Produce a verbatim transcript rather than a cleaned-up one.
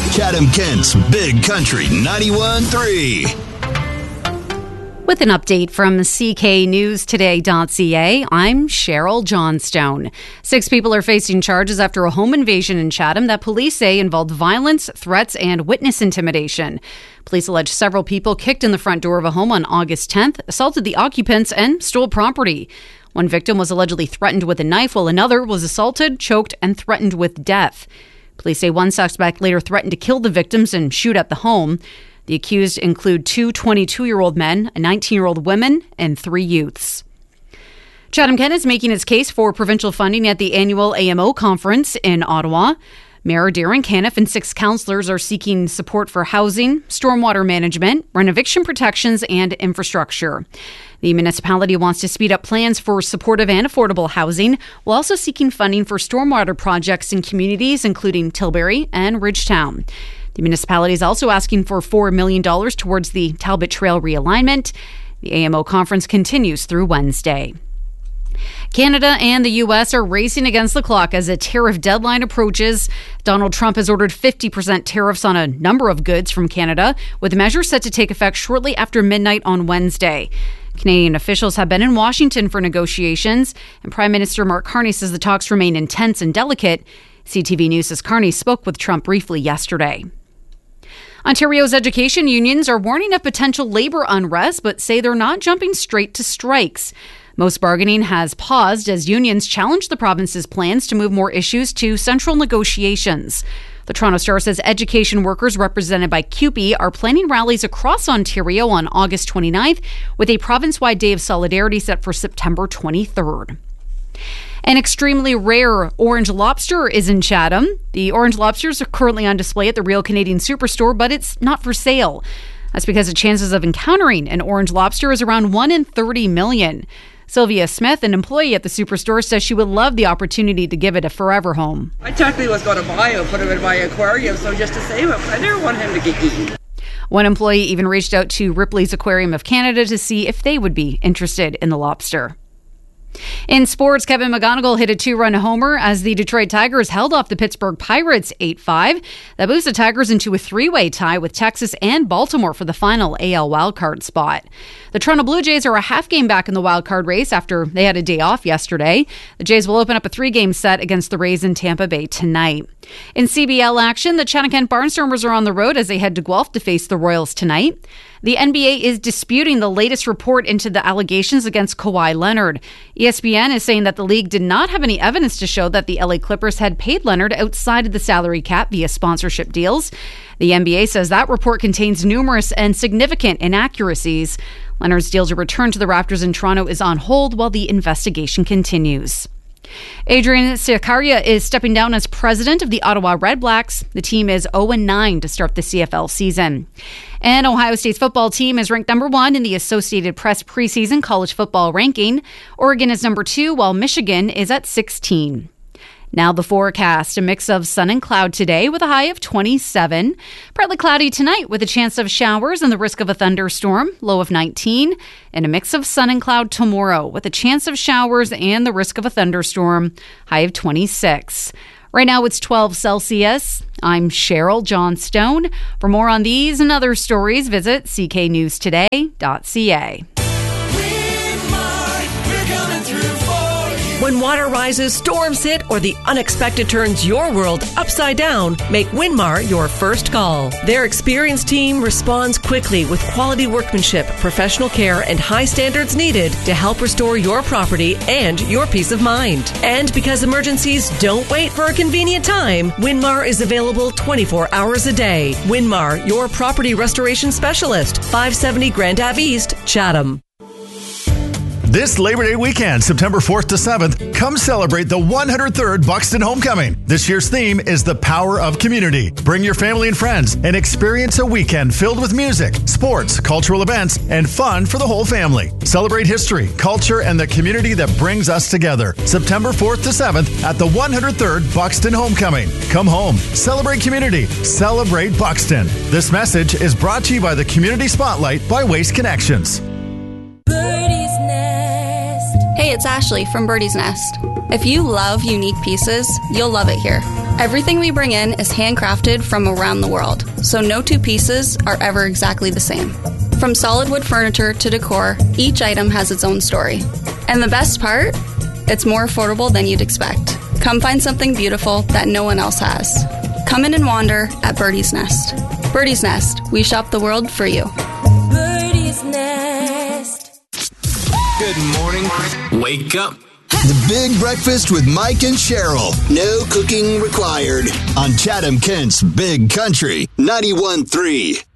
Chatham-Kent's Big Country ninety-one point three. With an update from C K News Today dot C A, I'm Cheryl Johnstone. Six people are facing charges after a home invasion in Chatham that police say involved violence, threats, and witness intimidation. Police allege several people kicked in the front door of a home on August tenth, assaulted the occupants, and stole property. One victim was allegedly threatened with a knife, while another was assaulted, choked, and threatened with death. Police say one suspect later threatened to kill the victims and shoot at the home. The accused include two twenty-two-year-old men, a nineteen-year-old woman, and three youths. Chatham-Kent is making its case for provincial funding at the annual A M O conference in Ottawa. Mayor Darren Caniff and six councillors are seeking support for housing, stormwater management, rent eviction protections, and infrastructure. The municipality wants to speed up plans for supportive and affordable housing, while also seeking funding for stormwater projects in communities including Tilbury and Ridgetown. The municipality is also asking for four million dollars towards the Talbot Trail realignment. The A M O conference continues through Wednesday. Canada and the U S are racing against the clock as a tariff deadline approaches. Donald Trump has ordered fifty percent tariffs on a number of goods from Canada, with measures set to take effect shortly after midnight on Wednesday. Canadian officials have been in Washington for negotiations, and Prime Minister Mark Carney says the talks remain intense and delicate. C T V News says Carney spoke with Trump briefly yesterday. Ontario's education unions are warning of potential labour unrest, but say they're not jumping straight to strikes. Most bargaining has paused as unions challenge the province's plans to move more issues to central negotiations. The Toronto Star says education workers represented by C U P E are planning rallies across Ontario on August twenty-ninth, with a province-wide Day of Solidarity set for September twenty-third. An extremely rare orange lobster is in Chatham. The orange lobsters are currently on display at the Real Canadian Superstore, but it's not for sale. That's because the chances of encountering an orange lobster is around one in thirty million. Sylvia Smith, an employee at the Superstore, says she would love the opportunity to give it a forever home. I technically was going to buy him, put him in my aquarium, so just to save him. I never want him to get eaten. One employee even reached out to Ripley's Aquarium of Canada to see if they would be interested in the lobster. In sports, Kevin McGonigal hit a two-run homer as the Detroit Tigers held off the Pittsburgh Pirates eight five. That moves the Tigers into a three-way tie with Texas and Baltimore for the final A L wildcard spot. The Toronto Blue Jays are a half game back in the wildcard race after they had a day off yesterday. The Jays will open up a three-game set against the Rays in Tampa Bay tonight. In C B L action, the Chatham-Kent Barnstormers are on the road as they head to Guelph to face the Royals tonight. The N B A is disputing the latest report into the allegations against Kawhi Leonard. E S P N is saying that the league did not have any evidence to show that the L A Clippers had paid Leonard outside of the salary cap via sponsorship deals. The N B A says that report contains numerous and significant inaccuracies. Leonard's deal to return to the Raptors in Toronto is on hold while the investigation continues. Adrian Siakaria is stepping down as president of the Ottawa Redblacks. The team is oh and nine to start the C F L season. And Ohio State's football team is ranked number one in the Associated Press preseason college football ranking. Oregon is number two, while Michigan is at sixteen. Now the forecast, a mix of sun and cloud today with a high of twenty-seven. Partly cloudy tonight with a chance of showers and the risk of a thunderstorm, low of nineteen. And a mix of sun and cloud tomorrow with a chance of showers and the risk of a thunderstorm, high of twenty-six. Right now it's twelve Celsius. I'm Cheryl Johnstone. For more on these and other stories, visit c k news today dot c a. When water rises, storms hit, or the unexpected turns your world upside down, make Winmar your first call. Their experienced team responds quickly with quality workmanship, professional care, and high standards needed to help restore your property and your peace of mind. And because emergencies don't wait for a convenient time, Winmar is available twenty-four hours a day. Winmar, your property restoration specialist, five seventy Grand Ave East, Chatham. This Labor Day weekend, September fourth to seventh, come celebrate the one hundred third Buxton Homecoming. This year's theme is the power of community. Bring your family and friends and experience a weekend filled with music, sports, cultural events, and fun for the whole family. Celebrate history, culture, and the community that brings us together. September fourth to seventh at the one hundred third Buxton Homecoming. Come home, celebrate community, celebrate Buxton. This message is brought to you by the Community Spotlight by Waste Connections. Hey, it's Ashley from Birdie's Nest. If you love unique pieces, you'll love it here. Everything we bring in is handcrafted from around the world, so no two pieces are ever exactly the same. From solid wood furniture to decor, each item has its own story. And the best part? It's more affordable than you'd expect. Come find something beautiful that no one else has. Come in and wander at Birdie's Nest. Birdie's Nest, we shop the world for you. Birdie's Nest. Good morning. Wake up. The Big Breakfast with Mike and Cheryl. No cooking required. On Chatham Kent's Big Country ninety-one point three.